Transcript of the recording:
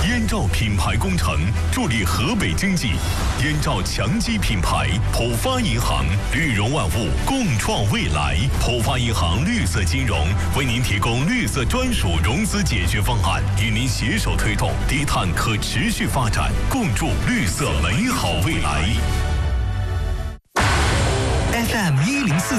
燕赵品牌工程助力河北经济，燕赵强基品牌，浦发银行绿融万物，共创未来。浦发银行绿色金融为您提供绿色专属融资解决方案，与您携手推动低碳可持续发展，共筑绿色美好未来。 FM 104.8